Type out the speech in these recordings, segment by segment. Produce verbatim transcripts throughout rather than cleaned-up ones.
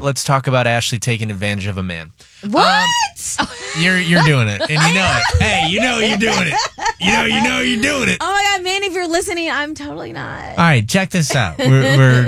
let's talk about Ashley taking advantage of a man. What? Um, you're you're doing it, and you know it. Hey, you know you're doing it. You know you know you're doing it. Oh my God, man! If you're listening, I'm totally not. All right, check this out. We're, we're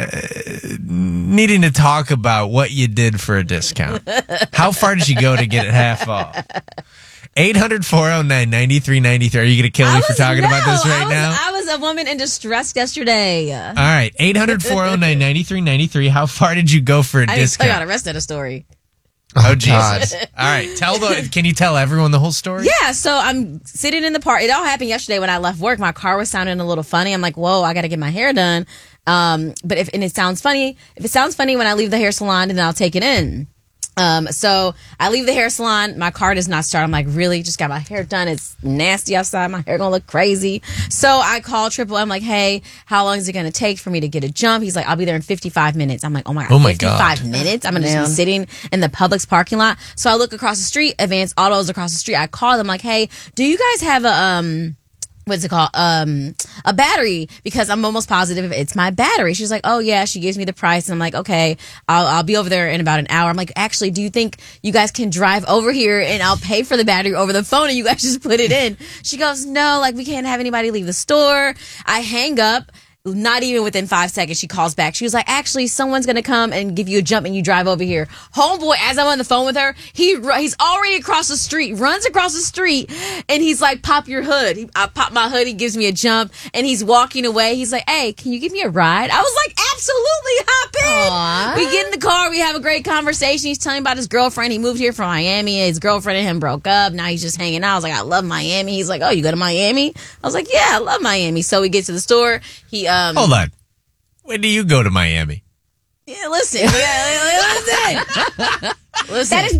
uh, needing to talk about what you did for a discount. How far did you go to get it half off? eight hundred, four oh nine, nine three nine three. Are you going to kill me was, for talking no, about this right I was, now? I was a woman in distress yesterday. All right, eight hundred, four oh nine, nine three nine three. How far did you go for a I didn't discount? tell you the rest of the story. Oh, Jesus. All right, tell the. Can you tell everyone the whole story? Yeah, so I'm sitting in the park. It all happened yesterday when I left work. My car was sounding a little funny. I'm like, whoa, I got to get my hair done. Um, but if and it sounds funny, if it sounds funny when I leave the hair salon, then I'll take it in. Um, so I leave the hair salon. My car does not start. I'm like, really? Just got my hair done. It's nasty outside. My hair gonna look crazy. So I call Triple. I'm like, hey, how long is it gonna take for me to get a jump? He's like, I'll be there in fifty-five minutes. I'm like, oh my God, oh my fifty-five God. minutes? I'm gonna just be sitting in the Publix parking lot. So I look across the street, Advanced Autos across the street. I call them like, hey, do you guys have a, um, what's it called? Um, a battery, because I'm almost positive it's my battery. She's like, oh yeah. She gives me the price. And I'm like, okay, I'll, I'll be over there in about an hour. I'm like, actually, do you think you guys can drive over here and I'll pay for the battery over the phone and you guys just put it in? She goes, no, like we can't have anybody leave the store. I hang up. Not even within five seconds, she calls back. She was like, actually, someone's going to come and give you a jump and you drive over here. Homeboy, as I'm on the phone with her, he he's already across the street, runs across the street, and he's like, pop your hood. He, I pop my hood, he gives me a jump, and he's walking away. He's like, hey, can you give me a ride? I was like, absolutely, hop in. We get in the car, we have a great conversation. He's telling me about his girlfriend. He moved here from Miami. His girlfriend and him broke up. Now he's just hanging out. I was like, I love Miami. He's like, oh, you go to Miami? I was like, yeah, I love Miami. So we get to the store. He Um, Hold on. When do you go to Miami? Yeah, listen. Yeah, listen. Listen. That is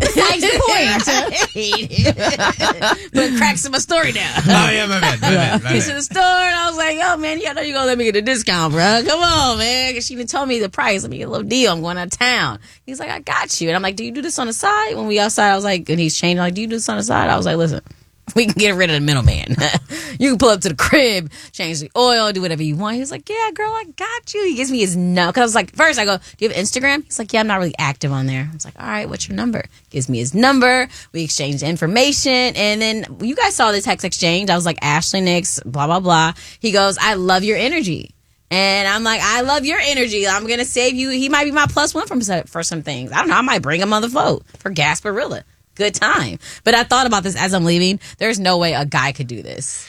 besides the point. But cracks in my story now. Oh, yeah, my bad. My bad, my He's bad. to the store, and I was like, oh, man, yeah, I know you're going to let me get a discount, bro. Come on, man. Because she even told me the price. Let me get a little deal. I'm going out of town. He's like, I got you. And I'm like, do you do this on the side? When we outside, I was like, and he's changing, like, do you do this on the side? I was like, listen. We can get rid of the middleman. You can pull up to the crib, change the oil, do whatever you want. He was like, yeah, girl, I got you. He gives me his number. Because I was like, first I go, do you have Instagram? He's like, yeah, I'm not really active on there. I was like, all right, what's your number? Gives me his number. We exchanged information. And then you guys saw the text exchange. I was like, Ashley Nix, blah, blah, blah. He goes, I love your energy. And I'm like, I love your energy. I'm going to save you. He might be my plus one from, for some things. I don't know. I might bring him on the float for Gasparilla. Good time. But I thought about this as I'm leaving. There's no way a guy could do this.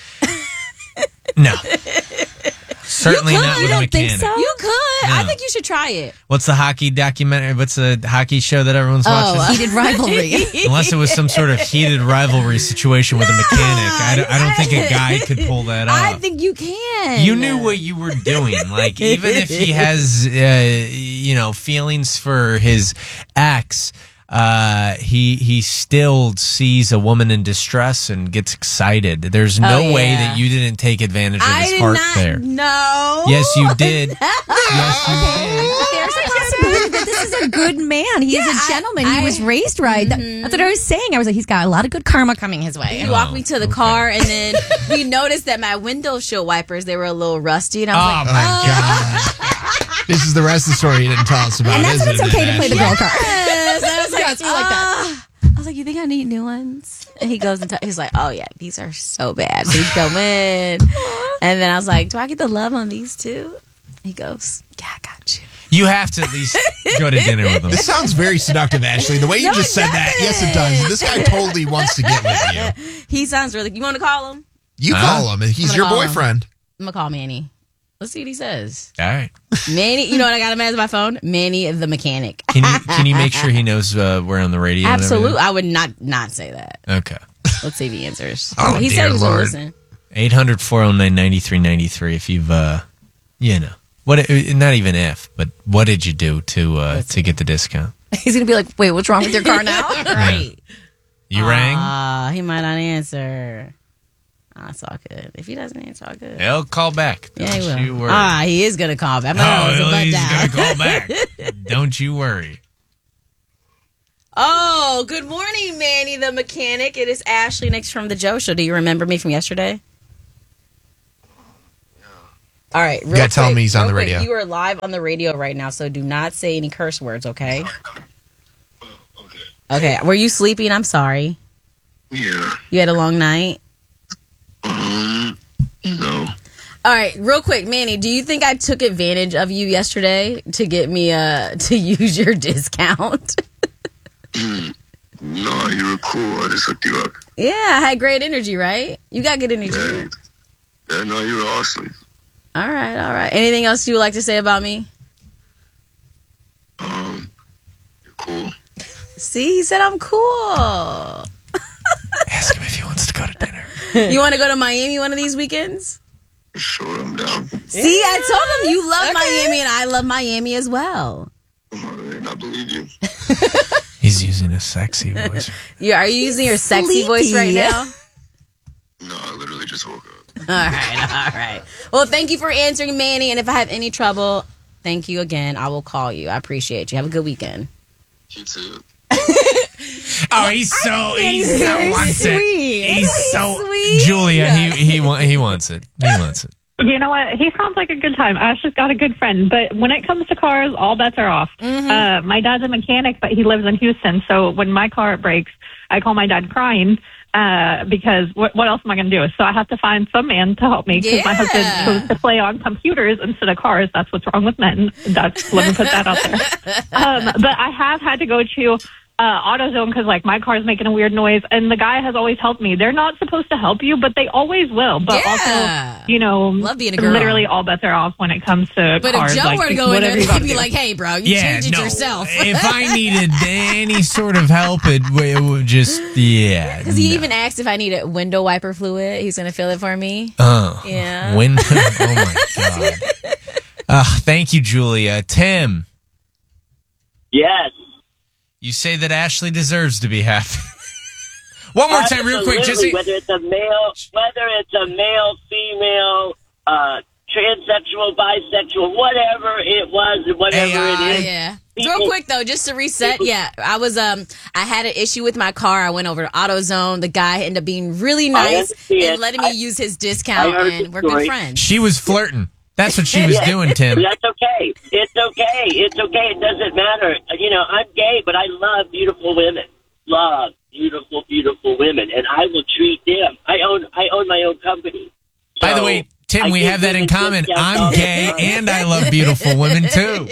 No. Certainly you could. not with You a don't mechanic. think so? You could. No. I think you should try it. What's the hockey documentary? What's the hockey show that everyone's watching? Oh, heated rivalry. Unless it was some sort of heated rivalry situation with a mechanic. I don't, I don't think a guy could pull that off. I think you can. You knew what you were doing. Like, even if he has, uh, you know, feelings for his ex, uh, he he still sees a woman in distress and gets excited. There's no Oh, yeah. way that you didn't take advantage of I his did heart not there. know. Yes, you did. Yes, you did. There's a possibility that this is a good man. He Yeah, is a I- gentleman. I- he was raised right. That- That's what I was saying. I was like, he's got a lot of good karma coming his way. He walked me to the car, and then we noticed that my windshield wipers, they were a little rusty. And I was Oh, like, my oh. God. This is the rest of the story you didn't tell us about. And that's when it's isn't okay it, to play the Ashley? girl card. Yes. I was like, Yeah, it's really like that. "Ah." I was like, you think I need new ones? And he goes and t- he's like, oh yeah, these are so bad. Please go in. And then I was like, do I get the love on these too? He goes, yeah, I got you. You have to at least go to dinner with him. This sounds very seductive, Ashley. The way you No, just it said that, yes, it does. This guy totally wants to get with you. He sounds really. You want to call him? You Huh? call him, and he's I'm your gonna call him. boyfriend. I'm gonna call Manny. Let's see what he says. All right. Manny, you know what I got him as my phone? Manny the mechanic. Can you can you make sure he knows uh, we're on the radio? and Absolutely, I would not not say that. everything? Okay. Let's see if he answers. Oh, he dear said he was gonna Lord. listen. eight hundred, four oh nine, nine three nine three if you've, uh, you know. What? Not even if, but what did you do to uh, to get the discount? He's going to be like, wait, what's wrong with your car now? Right. You rang? Ah, he might not answer. Ah, it's all good. If he doesn't answer, all good. He'll call back. Yeah, he Don't will. you worry. Ah, he is gonna call back. I'm oh, gonna he's down. going to call back. Don't you worry. Oh, good morning, Manny the mechanic. It is Ashley Nix from the Joe Show. Do you remember me from yesterday? All right, real You gotta tell quick, him he's on real the quick, radio. You are live on the radio right now, so do not say any curse words, okay? Okay. Okay, were you sleeping? I'm sorry. Yeah. You had a long night? Um. No. All right, real quick, Manny, do you think I took advantage of you yesterday to get me uh to use your discount? No, you were cool. I just hooked you up. Yeah, I had great energy, right? You got good energy. Yeah. Yeah. No, you were awesome. All right, all right. Anything else you would like to say about me? Um. You're cool. See, he said I'm cool. Ask him if he wants to go to dinner. You want to go to Miami one of these weekends? Sure, I'm down. See, I told him you love Miami, and I love Miami as well. I'm alright. I believe you. He's using a sexy voice. You are you using your sexy voice right now? No, I literally just woke up. All right, all right. Well, thank you for answering, Manny. And if I have any trouble, thank you again. I will call you. I appreciate you. Have a good weekend. You too. Oh, he's so he's so very wants it. sweet. He's He's so sweet. Julia. He he wa- he wants it. He wants it. You know what? He sounds like a good time. Ashley's got a good friend. But when it comes to cars, all bets are off. Uh, my dad's a mechanic, but he lives in Houston. So when my car breaks, I call my dad crying uh, because what, what else am I going to do? So I have to find some man to help me because my husband Yeah. chose to play on computers instead of cars. That's what's wrong with men. That's, let me put that out there. Um, but I have had to go to uh, AutoZone because, like, my car's making a weird noise, and the guy has always helped me. They're not supposed to help you, but they always will. But Yeah. also, you know, Love being a girl. literally all bets are off when it comes to But cars. if Joe like, were to go in there, whatever you they'd gotta be do. like, "Hey, bro, you Yeah, changed it no. yourself." If I needed any sort of help, it, w- it would just yeah. Because he no. even asked if I needed window wiper fluid. He's going to fill it for me. Oh, Yeah. Window. Oh my god. Uh, thank you, Julia. Tim, Yes. you say that Ashley deserves to be happy. One more time, real quick. Just Absolutely. whether it's a male, whether it's a male, female, uh, transsexual, bisexual, whatever it was, whatever A I. it is. Yeah. People- Real quick though, just to reset. Yeah, I was um, I had an issue with my car. I went over to AutoZone. The guy ended up being really nice understand. and letting me I- use his I discount, heard and the we're good story. friends. she was flirting. That's what she was Yeah. doing, Tim. That's okay. It's okay. It's okay. It doesn't matter. You know, I'm gay, but I love beautiful women. Love beautiful, beautiful women, and I will treat them. I own, I own my own company. By the So, way, Tim, I we give have that in women common. discounts all I'm the gay time. and I love beautiful women too.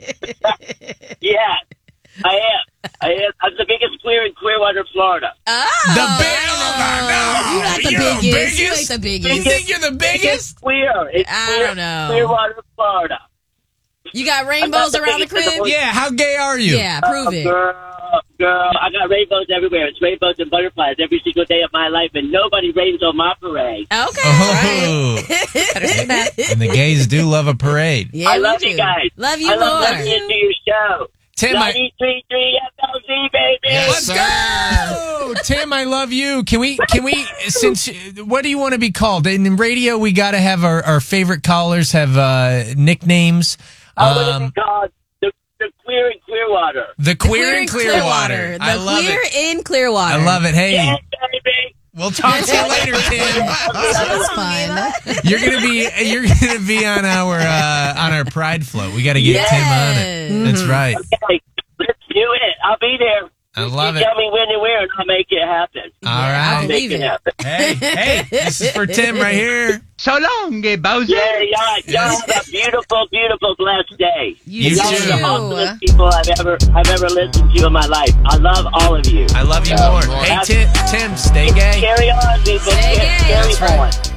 Yeah, I am. I am. I'm the biggest queer in Clearwater, Florida. Oh, The big, You're not the You're biggest. You ain't the biggest. You think you're the biggest? Queer. It's I queer, don't know. Clearwater, Florida. You got rainbows around the crib? Yeah, how gay are you? Yeah, prove Oh, it. girl, girl, I got rainbows everywhere. It's rainbows and butterflies every single day of my life, and nobody rains on my parade. Okay. Oh. And the gays do love a parade. Yeah, I we love do. you guys. Love you I love more. listening to your show. Tim, I, ninety-three point three F L Z, baby. let's go, Tim. I love you. Can we? Can we? Since what do you want to be called in radio? We got to have our, our favorite callers have uh, nicknames. I want to Um, be called the, the Queer in Clearwater. the queer in Clearwater. The I love queer it. in Clearwater. I love it. Hey, Yeah, baby. we'll talk to you later, Tim. That's fun. You're gonna be you're gonna be on our uh, on our Pride float. We got to get Yes. Tim on it. That's right. Okay, let's do it. I'll be there. I love you it. tell me when and where, and I'll make it happen. All I right. believe Make it it. happen. Hey, hey, this is for Tim right here. So long, gay Bowser. Yeah, y'all, y'all have a beautiful, beautiful, blessed day. You y'all too. are the awesomest people I've ever, I've ever listened to in my life. I love all of you. I love you more. Hey, Tim, Tim, stay gay. Carry on, people. Stay gay. Carry That's right. on.